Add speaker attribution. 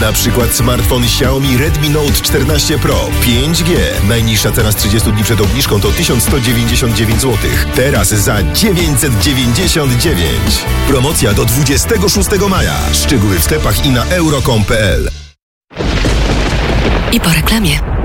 Speaker 1: Na przykład smartfon Xiaomi Redmi Note 14 Pro 5G. Najniższa cena z 30 dni przed obniżką to 1199 zł. Teraz za 999. Promocja do 26 maja. Szczegóły w sklepach i na euro.com.pl.
Speaker 2: I po reklamie.